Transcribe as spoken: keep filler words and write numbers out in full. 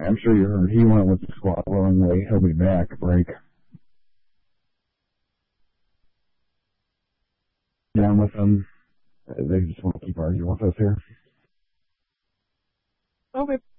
I'm sure you heard he went with the squad willingly. He'll be back. Break. Down with them. They just want to keep arguing with us here. Okay.